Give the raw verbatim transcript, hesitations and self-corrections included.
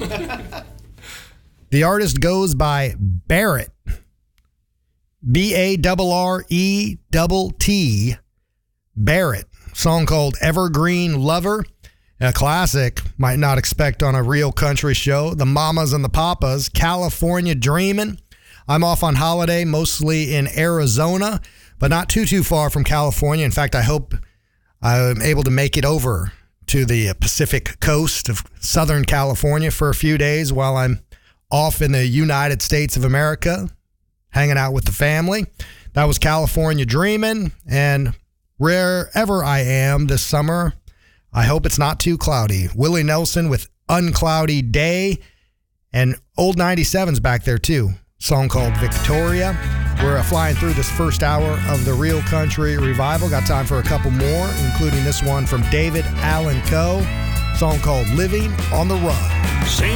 The artist goes by Barrett. B A R R E T T. Barrett. Song called Evergreen Lover. A classic, might not expect on a real country show. The Mamas and the Papas, California Dreamin'. I'm off on holiday, mostly in Arizona, but not too, too far from California. In fact, I hope I'm able to make it over to the Pacific coast of Southern California for a few days while I'm off in the United States of America, hanging out with the family. That was California Dreamin', and wherever I am this summer, I hope it's not too cloudy. Willie Nelson with Uncloudy Day, and Old ninety-seven's back there too. Song called Victoria. We're uh, flying through this first hour of the Real Country Revival. Got time for a couple more, including this one from David Allan Coe. Song called Living on the Run. Same